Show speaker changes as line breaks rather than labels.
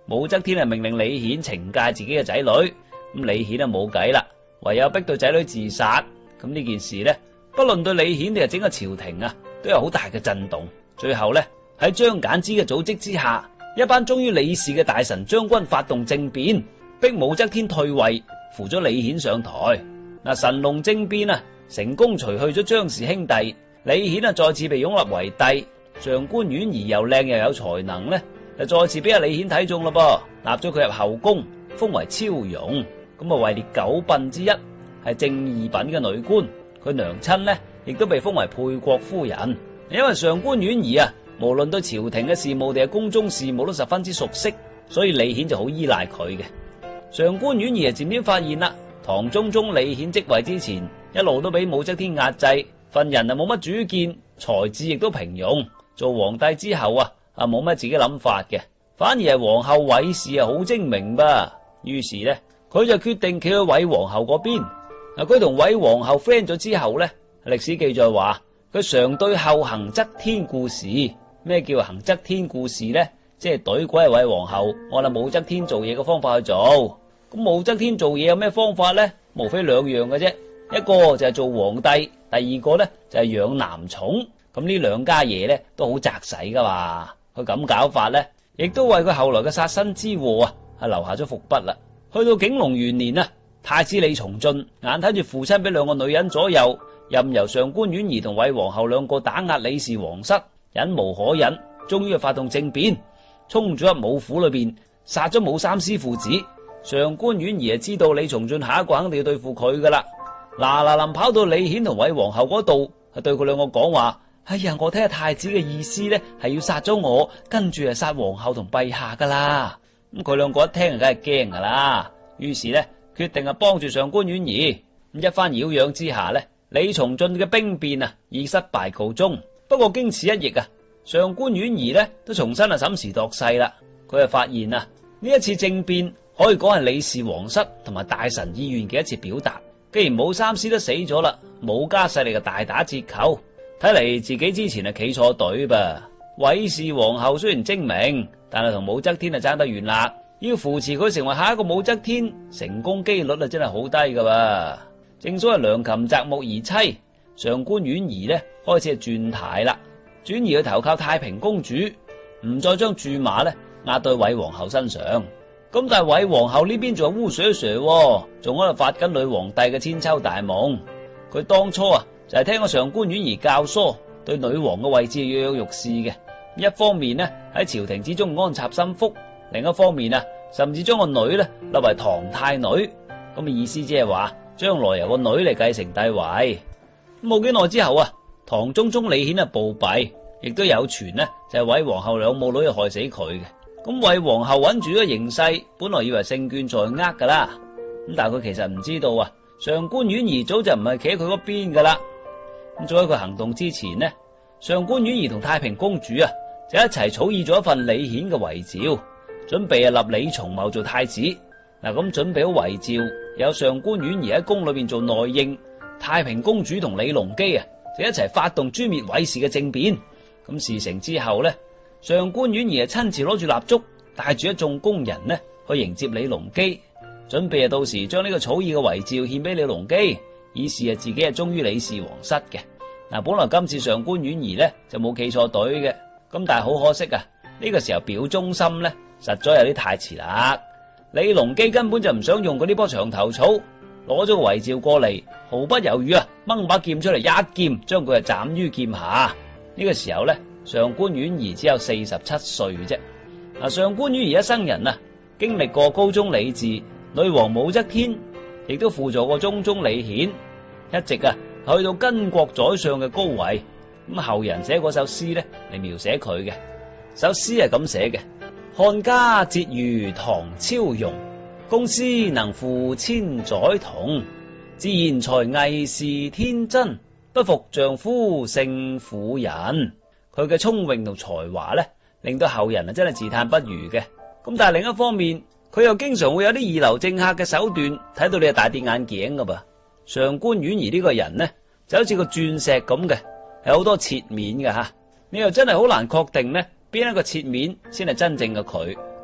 武則天命令李顯懲戒自己嘅仔女，咁李顯冇計啦，唯有逼到仔女自殺。咁呢件事呢，不論對李顯定係整個朝廷啊，都有好大嘅震動。最後呢，喺張柬之嘅組織之下，一班忠於李氏嘅大臣將軍發動政變，逼武則天退位，扶咗李顯上台。神龍政變啊，成功除去咗張氏兄弟，李顯再次被擁立為帝。上官婉兒又靚又有才能呢，就再次俾阿李顯睇中咯噃，納咗佢入後宮，封為昭容。咁位列9嬪之一，係正二品嘅女官。佢娘親呢，亦都被封為配國夫人。因為上官婉兒啊，無論對朝廷嘅事務定係宮中事務都十分之熟悉，所以李顯就好依賴佢嘅。上官婉兒漸漸發現啦，唐中宗李顯即位之前，一路都俾武則天壓制，份人冇乜主見，才智亦都平庸。做皇帝之後啊，冇乜自己諗法嘅，反而係皇后韋氏啊好精明噃。於是呢，佢就決定企去韋皇后嗰邊。佢同韋皇后 friend 咗之後呢，歷史記載話佢常對后行則天故事。咩叫行則天故事呢？即係懟鬼係韋皇后按武則天做嘢嘅方法去做。咁武則天做嘢有咩方法呢？無非兩樣嘅啫，一個就係做皇帝，第二個呢就係養男寵。咁呢兩家嘢呢都好擇使噶嘛。佢咁搞法呢，亦都為佢後來嘅殺身之禍啊留下咗伏筆啦。去到景隆元年啊，太子李從進眼睇住父親俾兩個女人左右，任由上官婉兒同韋皇后兩個打壓李氏皇室，忍無可忍，終於發動政變，衝咗入武府裏邊，殺咗武三思父子。上官婉兒知道李從進下一個肯定要對付佢噶啦，嗱臨跑到李顯同韋皇后嗰度，對佢兩個講話：哎呀，我睇下太子嘅意思呢，係要殺咗我，跟住殺皇后同陛下噶啦。咁佢兩個一聽，梗係驚噶啦。於是呢，決定幫住上官婉兒。咁一番擾攘之下呢，李從進嘅兵變啊，以失敗告終。不過經此一役啊，上官婉兒呢都重新審時度勢啦。佢就發現啊，呢一次政變可以講係李氏皇室同埋大臣意願嘅一次表達。既然武三思都死咗啦，武家勢力就大打折扣。睇嚟自己之前係企錯隊噃。韋氏皇后雖然精明，但係同武則天爭得遠啦。要扶持佢成為下一個武則天，成功機率真係好低噶噃。正所謂良禽擇木而棲，上官婉兒呢開始係轉軚啦，轉移去投靠太平公主，唔再將注碼呢壓到韋皇后身上。咁但係韋皇后呢邊仲有烏蛇蛇，仲喺度發緊女皇帝嘅千秋大夢。佢當初啊就係聽過上官婉兒教唆，對女皇嘅位置躍躍欲試嘅。一方面呢喺朝廷之中安插心腹，另一方面啊甚至將個女呢立為唐太女。咁嘅意思即係話將來由個女嚟繼承帝位。冇幾耐之後啊，唐中宗李顯暴斃，亦都有傳呢就係韋皇后兩母女害死佢嘅。咁韋皇后穩住咗形勢，本來以為勝券在握噶啦。咁但係佢其實唔知道啊，上官婉兒早就唔係企喺佢嗰邊噶啦。咁早喺佢行動之前呢，上官婉兒同太平公主啊就一齊草擬咗一份李顯嘅遺詔，準備立李從茂做太子。咁準備好遺詔，有上官婉兒喺宮裏邊做內應，太平公主同李隆基啊就一齊發動誅滅韋氏嘅政變。咁事成之後呢，上官婉兒親自攞住蠟燭，帶住一眾宮人呢去迎接李隆基，準備到時將呢個草擬嘅遺詔獻俾李隆基，以示自己忠於李氏皇室嘅。本來今次上官婉兒呢就冇企錯隊嘅，咁但係好可惜啊，呢個時候表忠心呢實在有啲太遲啦。李隆基根本就唔想用嗰啲棵長頭草，攞咗個遺詔過嚟，毫不猶豫啊掹把劍出嚟，一劍將佢斬於劍下。呢個時候呢，上官婉兒只有47歲啫。上官婉兒一生人啊，經歷過高宗李治、女皇武則天，亦都輔助過中宗李顯，一直啊去到巾幗宰相嘅高位。咁後人寫嗰首詩呢嚟描寫佢嘅，首詩係咁寫嘅：漢家節如唐昭容，公私能負千載同。自然才藝是天真，不負丈夫勝婦人。佢嘅聰穎同才華呢，令到後人真係自嘆不如嘅。咁但係另一方面，佢又經常會有啲二流政客嘅手段，睇到你係大跌眼鏡噶噃。上官婉兒呢個人呢，就好似個鑽石咁嘅，有好多切面嘅吓，你又真係好難確定呢邊一個切面先係真正嘅佢。